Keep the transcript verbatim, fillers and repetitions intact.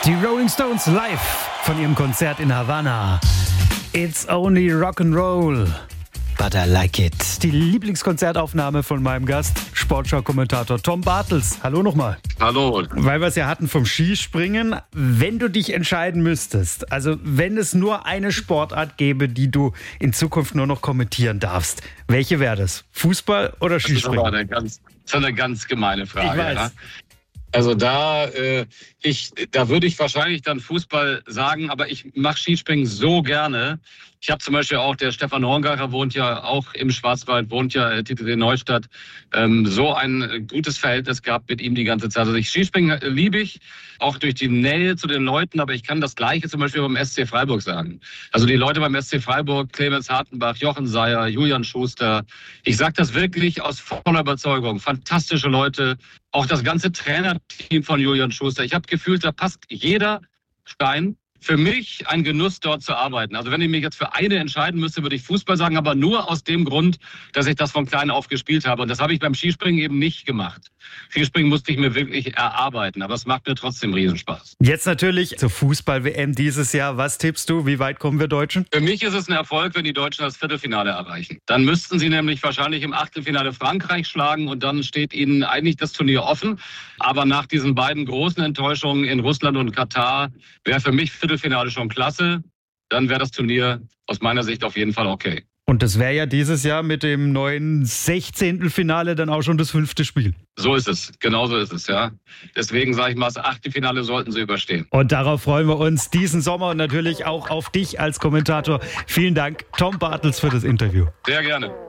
Die Rolling Stones live von ihrem Konzert in Havanna. It's only Rock'n'Roll, but I like it. Die Lieblingskonzertaufnahme von meinem Gast, Sportschau-Kommentator Tom Bartels. Hallo nochmal. Hallo. Weil wir es ja hatten vom Skispringen. Wenn du dich entscheiden müsstest, also wenn es nur eine Sportart gäbe, die du in Zukunft nur noch kommentieren darfst, welche wäre das? Fußball oder Skispringen? Das ist aber eine ganz, das ist eine ganz gemeine Frage. Ich weiß. Ja? Also da, äh, ich, da würde ich wahrscheinlich dann Fußball sagen, aber ich mache Skispringen so gerne. Ich habe zum Beispiel auch, der Stefan Horngacher wohnt ja auch im Schwarzwald, wohnt ja in Neustadt, ähm, so ein gutes Verhältnis gehabt mit ihm die ganze Zeit. Also ich Skispringen liebe ich, auch durch die Nähe zu den Leuten, aber ich kann das Gleiche zum Beispiel beim S C Freiburg sagen. Also die Leute beim S C Freiburg, Clemens Hartenbach, Jochen Seyer, Julian Schuster, ich sage das wirklich aus voller Überzeugung. Fantastische Leute, auch das ganze Trainerteam von Julian Schuster. Ich habe gefühlt, da passt jeder Stein. Für mich ein Genuss, dort zu arbeiten. Also wenn ich mich jetzt für eine entscheiden müsste, würde ich Fußball sagen, aber nur aus dem Grund, dass ich das von klein auf gespielt habe. Und das habe ich beim Skispringen eben nicht gemacht. Skispringen musste ich mir wirklich erarbeiten, aber es macht mir trotzdem Riesenspaß. Jetzt natürlich zur Fußball-W M dieses Jahr. Was tippst du? Wie weit kommen wir Deutschen? Für mich ist es ein Erfolg, wenn die Deutschen das Viertelfinale erreichen. Dann müssten sie nämlich wahrscheinlich im Achtelfinale Frankreich schlagen und dann steht ihnen eigentlich das Turnier offen. Aber nach diesen beiden großen Enttäuschungen in Russland und Katar wäre für mich Viertelfinale schon klasse. Dann wäre das Turnier aus meiner Sicht auf jeden Fall okay. Und das wäre ja dieses Jahr mit dem neuen Sechzehntelfinale dann auch schon das fünfte Spiel. So ist es, genau so ist es, ja. Deswegen sage ich mal, das Achtelfinale sollten sie überstehen. Und darauf freuen wir uns diesen Sommer und natürlich auch auf dich als Kommentator. Vielen Dank, Tom Bartels, für das Interview. Sehr gerne.